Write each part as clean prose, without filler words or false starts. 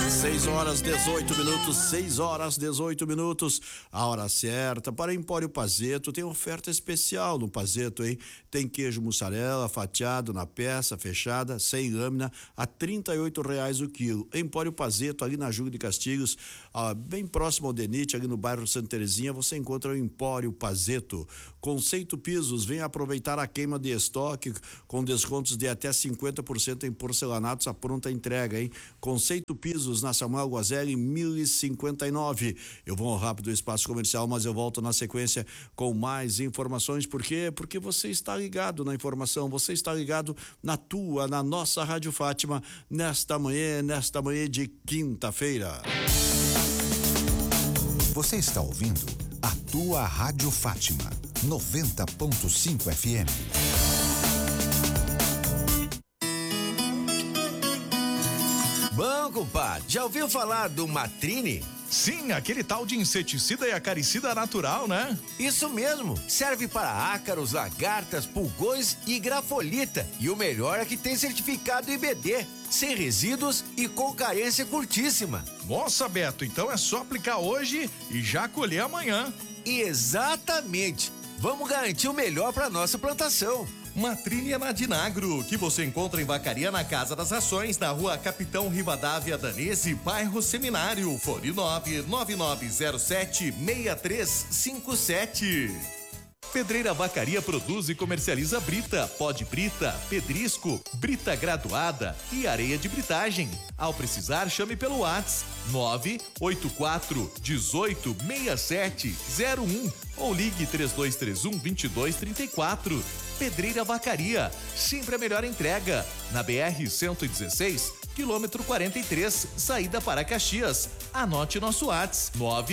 6 horas 18 minutos, 6 horas 18 minutos, a hora certa para Empório Pazeto. Tem oferta especial no Pazeto, hein? Tem queijo mussarela fatiado na peça, fechada, sem lâmina, a R$ 38 o quilo. Empório Pazeto, ali na Júlio de Castilhos, bem próximo ao DENIT, ali no bairro Santa Terezinha, você encontra o Empório Pazeto. Conceito Pisos, vem aproveitar a queima de estoque com descontos de até 50% em porcelanatos à pronta entrega, hein? Conceito Pisos na Samuel Guazelli 1059. Eu vou ao rápido espaço comercial, mas eu volto na sequência com mais informações. Por quê? Porque você está ligado na informação, você está ligado na nossa Rádio Fátima, nesta manhã de quinta-feira. Você está ouvindo a tua Rádio Fátima 90.5 FM. Bom, compadre, já ouviu falar do Matrine? Sim, aquele tal de inseticida e acaricida natural, né? Isso mesmo, serve para ácaros, lagartas, pulgões e grafolita. E o melhor é que tem certificado IBD, sem resíduos e com carência curtíssima. Nossa, Beto, então é só aplicar hoje e já colher amanhã. Exatamente, vamos garantir o melhor para nossa plantação. Matrine é na Dinagro, que você encontra em Vacaria na Casa das Ações, na rua Capitão Rivadavia Danese, bairro Seminário, fone 99907-6357. Pedreira Vacaria produz e comercializa brita, pó de brita, pedrisco, brita graduada e areia de britagem. Ao precisar, chame pelo WhatsApp 984 18 6701 ou ligue 3231-2234. Pedreira Vacaria, sempre a melhor entrega. Na BR-116, quilômetro 43, saída para Caxias. Anote nosso WhatsApp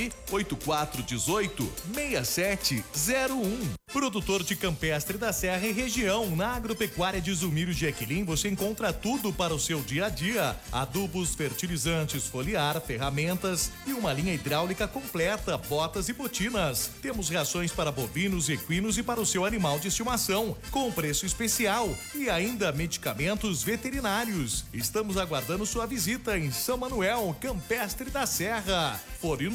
98418-6701. Produtor de campestre da Serra e região, na Agropecuária de Zumiro de Equilim, você encontra tudo para o seu dia a dia: adubos, fertilizantes, foliar, ferramentas e uma linha hidráulica completa, botas e botinas. Temos rações para bovinos, equinos e para o seu animal de estimação, com preço especial, e ainda medicamentos veterinários. Estamos aguardando sua visita em São Manuel, Campestre da Serra. Fone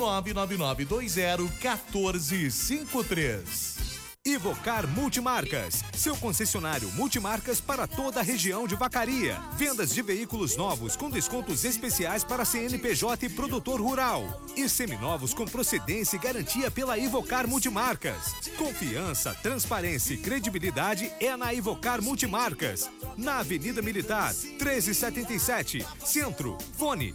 99214-1453. Ivocar Multimarcas, seu concessionário multimarcas para toda a região de Vacaria. Vendas de veículos novos com descontos especiais para CNPJ e produtor rural. E seminovos com procedência e garantia pela Ivocar Multimarcas. Confiança, transparência e credibilidade é na Ivocar Multimarcas. Na Avenida Militar, 1377, Centro. Fone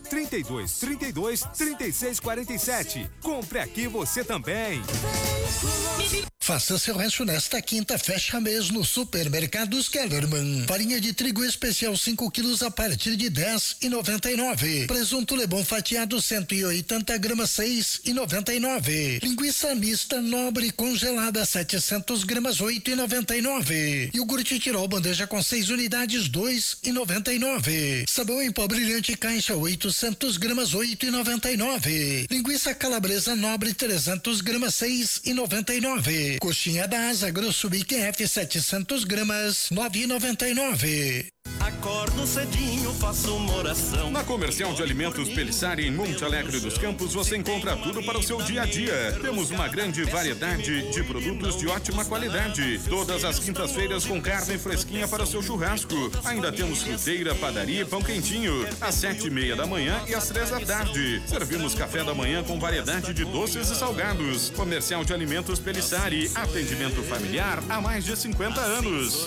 3232-3647. Compre aqui você também. Faça seu rancho nesta quinta, fecha mês no Supermercados Kellerman. Farinha de trigo especial 5 quilos a partir de R$10,99. Presunto Lebon fatiado 180 gramas 6,99. Linguiça mista nobre congelada 700 gramas 8,99. Iogurte Tirol bandeja com 6 unidades 2,99. Sabão em pó brilhante caixa 800 gramas 8,99. Linguiça calabresa nobre 300 gramas 6,99. Coxinha da Asa Grosso BQF 700 gramas 9,99. Acordo cedinho, faço uma oração. Na Comercial de Alimentos Pelissari, em Monte Alegre dos Campos, você encontra tudo para o seu dia a dia. Temos uma grande variedade de produtos de ótima qualidade. Todas as quintas-feiras com carne fresquinha para o seu churrasco. Ainda temos fruteira, padaria e pão quentinho, às 7:30 da manhã e às 3 da tarde. Servimos café da manhã com variedade de doces e salgados. Comercial de Alimentos Pelissari, atendimento familiar há mais de 50 anos.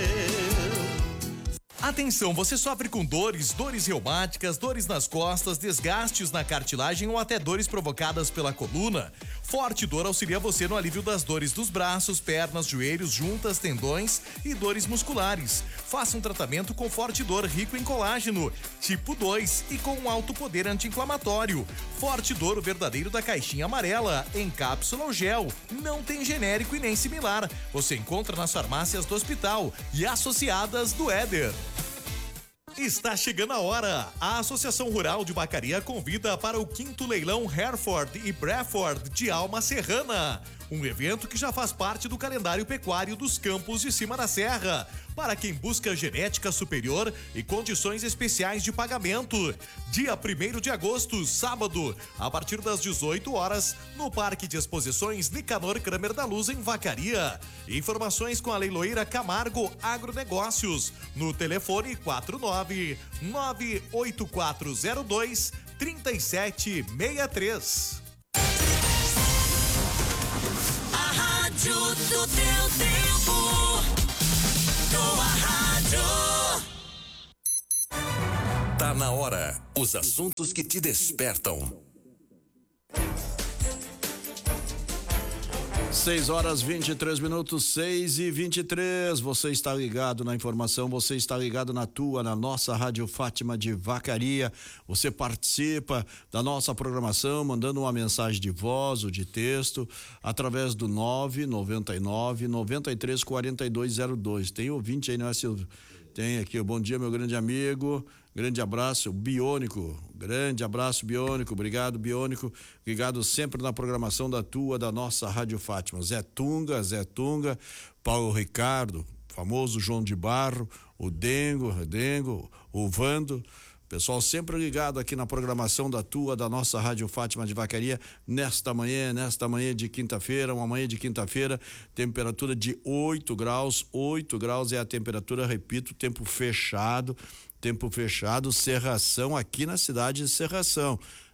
Atenção, você sofre com dores reumáticas, dores nas costas, desgastes na cartilagem ou até dores provocadas pela coluna? Forte Dor auxilia você no alívio das dores dos braços, pernas, joelhos, juntas, tendões e dores musculares. Faça um tratamento com Forte Dor rico em colágeno, tipo 2 e com um alto poder anti-inflamatório. Forte Dor, o verdadeiro da caixinha amarela, em cápsula ou gel. Não tem genérico e nem similar. Você encontra nas farmácias do hospital e associadas do Éder. Está chegando a hora. A Associação Rural de Vacaria convida para o 5º leilão Hereford e Breford de Alma Serrana. um evento que já faz parte do calendário pecuário dos Campos de Cima da Serra, para quem busca genética superior e condições especiais de pagamento. Dia 1º de agosto, sábado, a partir das 18 horas, no Parque de Exposições Nicanor Kramer da Luz, em Vacaria. Informações com a leiloeira Camargo Agronegócios, no telefone 49-98402-3763. A rádio do teu tempo. Tua rádio. Tá na hora. Os assuntos que te despertam. 6h23, 6h23. Você está ligado na informação, você está ligado na nossa Rádio Fátima de Vacaria. Você participa da nossa programação mandando uma mensagem de voz ou de texto através do 999-934202. Tem ouvinte aí, não é, Silvio? Tem aqui, bom dia, meu grande amigo. Grande abraço, Biônico. Grande abraço, Biônico. Obrigado, Biônico. Ligado sempre na programação da nossa Rádio Fátima. Zé Tunga, Paulo Ricardo, famoso João de Barro, o Dengo, o Vando. Pessoal sempre ligado aqui na programação da nossa Rádio Fátima de Vacaria, nesta manhã de quinta-feira, uma manhã de quinta-feira, temperatura de 8 graus é a temperatura, repito, tempo fechado, Serração, aqui na cidade de Serração.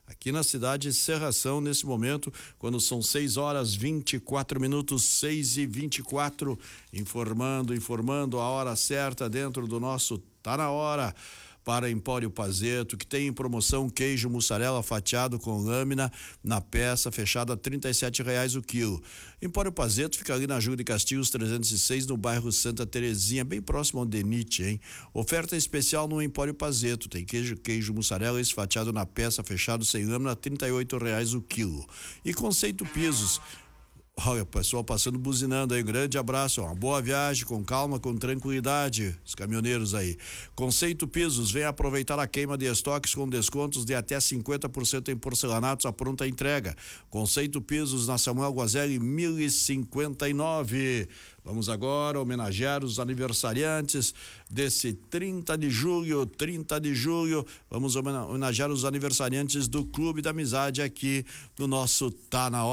Nesse momento, quando são 6h24, 6h24, informando a hora certa dentro do nosso Tá na Hora. Para Empório Pazeto, que tem em promoção queijo mussarela fatiado com lâmina na peça, fechada a R$37 o quilo. Empório Pazeto fica ali na Júlio de Castilhos 306, no bairro Santa Terezinha, bem próximo ao Denite, hein? Oferta especial no Empório Pazeto, tem queijo mussarela fatiado na peça, fechado sem lâmina, R$38 o quilo. E Conceito Pisos. Olha, o pessoal passando buzinando aí, um grande abraço, uma boa viagem, com calma, com tranquilidade, os caminhoneiros aí. Conceito Pisos, vem aproveitar a queima de estoques com descontos de até 50% em porcelanatos à pronta entrega. Conceito Pisos na Samuel Guazelli 1059. Vamos agora homenagear os aniversariantes desse 30 de julho. Vamos homenagear os aniversariantes do Clube da Amizade aqui do nosso Tá na Hora.